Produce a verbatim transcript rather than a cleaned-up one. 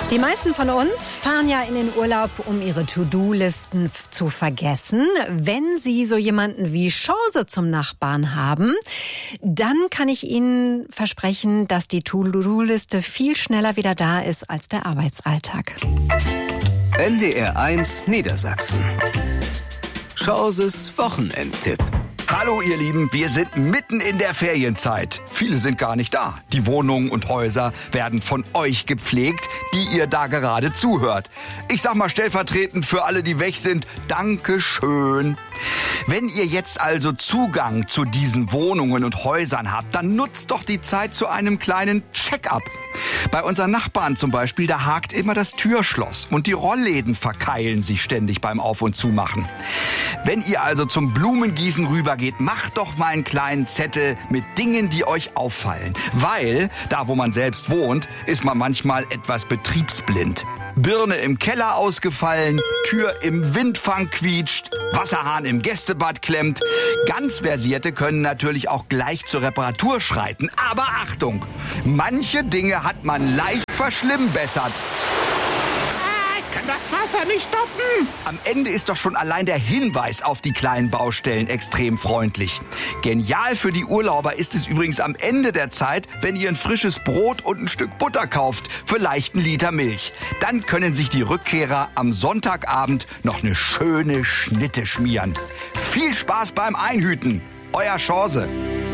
Die meisten von uns fahren ja in den Urlaub, um ihre To-Do-Listen f- zu vergessen. Wenn Sie so jemanden wie Chance zum Nachbarn haben, dann kann ich Ihnen versprechen, dass die To-Do-Liste viel schneller wieder da ist als der Arbeitsalltag. N D R eins Niedersachsen. Chances Wochenendtipp. Hallo ihr Lieben, wir sind mitten in der Ferienzeit. Viele sind gar nicht da. Die Wohnungen und Häuser werden von euch gepflegt, die ihr da gerade zuhört. Ich sag mal stellvertretend für alle, die weg sind, Dankeschön. Wenn ihr jetzt also Zugang zu diesen Wohnungen und Häusern habt, dann nutzt doch die Zeit zu einem kleinen Check-up. Bei unseren Nachbarn zum Beispiel, da hakt immer das Türschloss und die Rollläden verkeilen sich ständig beim Auf- und Zumachen. Wenn ihr also zum Blumengießen rübergeht, macht doch mal einen kleinen Zettel mit Dingen, die euch auffallen. Weil, da wo man selbst wohnt, ist man manchmal etwas betriebsblind. Birne im Keller ausgefallen, Tür im Windfang quietscht, Wasserhahn im Gästebad klemmt. Ganz Versierte können natürlich auch gleich zur Reparatur schreiten. Aber Achtung, manche Dinge hat man leicht verschlimmbessert. Kann das Wasser nicht stoppen? Am Ende ist doch schon allein der Hinweis auf die kleinen Baustellen extrem freundlich. Genial für die Urlauber ist es übrigens am Ende der Zeit, wenn ihr ein frisches Brot und ein Stück Butter kauft, vielleicht einen Liter Milch. Dann können sich die Rückkehrer am Sonntagabend noch eine schöne Schnitte schmieren. Viel Spaß beim Einhüten. Euer Chance.